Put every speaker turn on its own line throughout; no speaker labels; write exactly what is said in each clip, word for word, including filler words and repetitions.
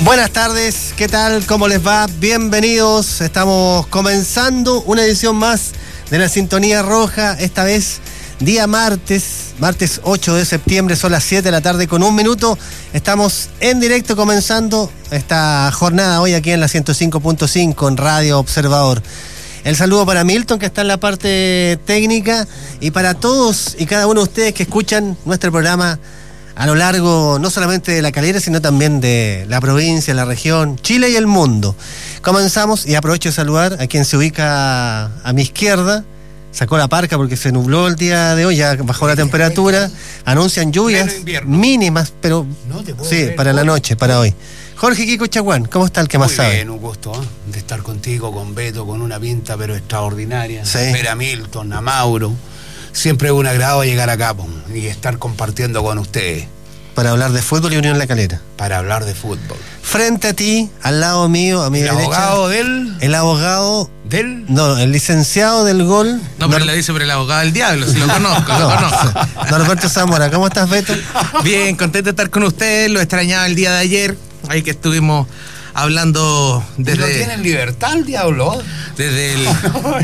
Buenas tardes, ¿qué tal? ¿Cómo les va? Bienvenidos. Estamos comenzando una edición más de la Sintonía Roja, esta vez día martes, martes ocho de septiembre, son las siete de la tarde con un minuto. Estamos en directo comenzando esta jornada hoy aquí en la ciento cinco punto cinco en Radio Observador. El saludo para Milton, que está en la parte técnica, y para todos y cada uno de ustedes que escuchan nuestro programa a lo largo no solamente de La Calera, sino también de la provincia, la región, Chile y el mundo. Comenzamos, y aprovecho de saludar a quien se ubica a, a mi izquierda. Sacó la parca porque se nubló el día de hoy, ya bajó la temperatura, anuncian lluvias mínimas, pero
no te puedo
sí,
creer,
para la
hoy.
noche, para hoy. Jorge Kiko Chaguán, ¿cómo está el que
Muy
más sabe?
bien, un gusto ¿eh? de estar contigo, con Beto, con una pinta pero extraordinaria.
Sí.
Ver a Milton, a Mauro. Siempre es un agrado llegar acá po, y estar compartiendo con ustedes.
Para hablar de fútbol y Unión La Calera.
Para hablar de fútbol.
Frente a ti, al lado mío, a mi
El
derecha.
abogado del...
El abogado...
del...
No, el licenciado del gol.
No, pero Nor- le dice por el abogado del diablo, si lo conozco, lo
no,
conozco.
Norberto Zamora, ¿cómo estás, Beto?
Bien, contento de estar con ustedes, lo extrañaba el día de ayer, ahí que estuvimos hablando desde...
¿No tienen libertad el diablo?
Desde el...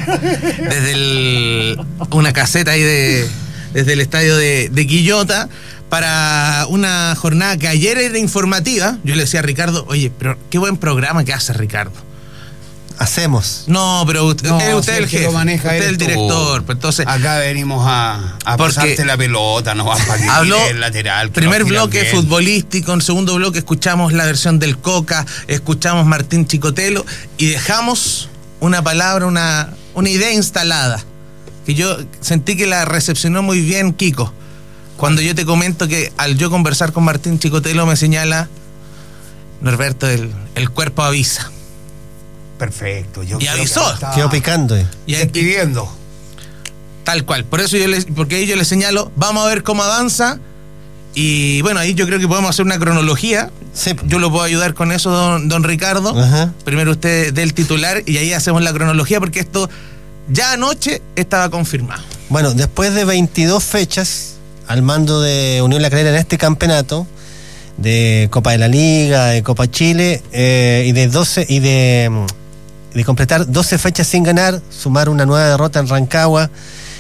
desde el... una caseta ahí de... desde el estadio de, de Quillota, para una jornada que ayer era informativa. Yo le decía a Ricardo, oye, pero qué buen programa que hace Ricardo.
Hacemos.
No, pero usted,
No,
usted
si
es el
el que
jefe,
lo maneja
usted es
eres
el
tú.
director, pues entonces...
Acá venimos a, a
Porque
pasarte la pelota, no vas para que
habló
tire el lateral. que
primer
nos tiran
bloque
bien.
futbolístico, en segundo bloque escuchamos la versión del Coca, escuchamos Martín Chicotelo y dejamos una palabra, una, una idea instalada, que yo sentí que la recepcionó muy bien Kiko. Cuando yo te comento que al yo conversar con Martín Chicotelo me señala, Norberto, el, el cuerpo avisa.
Perfecto. Yo
Y
creo que
avisó.
estaba
Quedó picando. eh.
Y aquí,
despidiendo.
tal cual. Por eso yo les, porque ahí yo le señalo, vamos a ver cómo avanza. Y bueno, ahí yo creo que podemos hacer una cronología.
Sí.
Yo lo puedo ayudar con eso, don, don Ricardo.
Ajá.
Primero usted dé el titular y ahí hacemos la cronología, porque esto ya anoche estaba confirmado.
Bueno, después de veintidós fechas al mando de Unión La Calera en este campeonato, de Copa de la Liga, de Copa Chile, eh, y de doce y de, de completar doce fechas sin ganar, sumar una nueva derrota en Rancagua,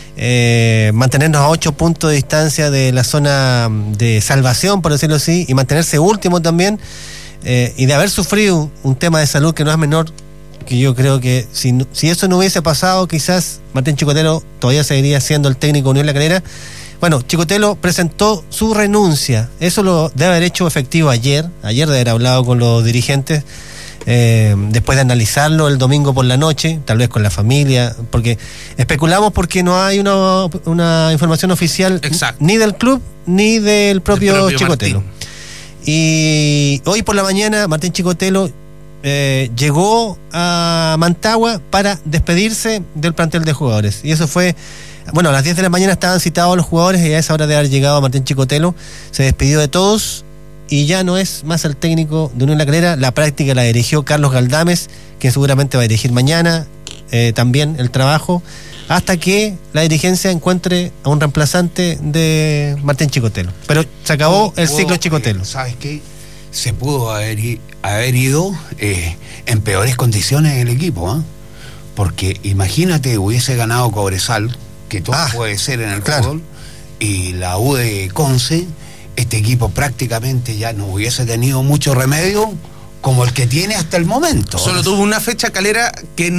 eh, mantenernos a ocho puntos de distancia de la zona de salvación, por decirlo así, y mantenerse último también, eh, y de haber sufrido un tema de salud que no es menor, que yo creo que si, si eso no hubiese pasado, quizás Martín Chicotelo todavía seguiría siendo el técnico de Unión La Calera. Bueno, Chicotelo presentó su renuncia. Eso lo debe haber hecho efectivo ayer, ayer de haber hablado con los dirigentes, eh, después de analizarlo el domingo por la noche, tal vez con la familia, porque especulamos porque no hay una, una información oficial.
Exacto.
Ni del club ni del propio,
Del propio
Chicotelo.
Martín.
Y hoy por la mañana Martín Chicotelo eh, llegó a Mantagua para despedirse del plantel de jugadores. Y eso fue... Bueno, a las diez de la mañana estaban citados los jugadores y a esa hora de haber llegado Martín Chicotelo se despidió de todos y ya no es más el técnico de Unión La Calera. La práctica la dirigió Carlos Galdames, quien seguramente va a dirigir mañana eh, también el trabajo, hasta que la dirigencia encuentre a un reemplazante de Martín Chicotelo. Pero se acabó el ciclo Chicotelo.
¿Sabes qué? Se pudo haber, haber ido eh, en peores condiciones el equipo, ¿eh? Porque imagínate, hubiese ganado Cobresal, que todo
Ah,
puede ser en el
claro.
fútbol, y la U de Conce, este equipo prácticamente ya no hubiese tenido mucho remedio como el que tiene hasta el momento.
Solo tuvo una fecha Calera que